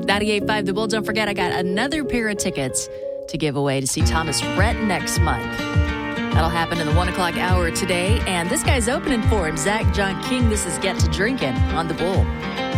98.5 The Bull. Don't forget, I got another pair of tickets to give away to see Thomas Rhett next month. That'll happen in the 1 o'clock hour today. And this guy's opening for him, Zach John King. This is Get to Drinkin' on The Bull.